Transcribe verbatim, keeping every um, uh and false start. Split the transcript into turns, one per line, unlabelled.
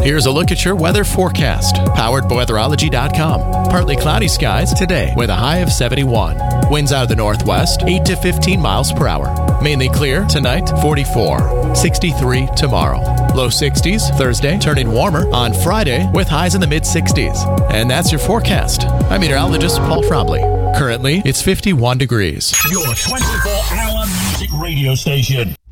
Here's a look at your weather forecast, powered by weatherology dot com. Partly cloudy skies today with a high of seventy-one. Winds out of the northwest, eight to fifteen miles per hour. Mainly clear tonight, forty-four. sixty-three tomorrow. Low sixties Thursday, turning warmer on Friday with highs in the mid-sixties. And that's your forecast. I'm meteorologist Paul Frobley. Currently, it's fifty-one degrees.
Your twenty-four hour music radio station.